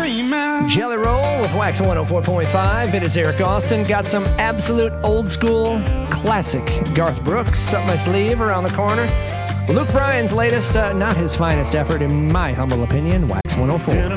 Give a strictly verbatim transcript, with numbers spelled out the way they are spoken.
Jelly Roll with Wax one oh four point five. It is Eric Austin. Got some absolute old school classic Garth Brooks up my sleeve around the corner. Luke Bryan's latest, uh, not his finest effort in my humble opinion, Wax one oh four.